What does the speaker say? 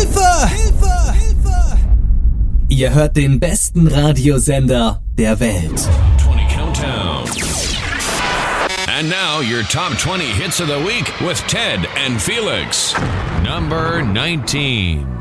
Hilfe! Hilfe! Hilfe! Ihr hört den besten Radiosender der Welt. 20 Countdown. And now your top 20 hits of the week with Ted and Felix. Number 19.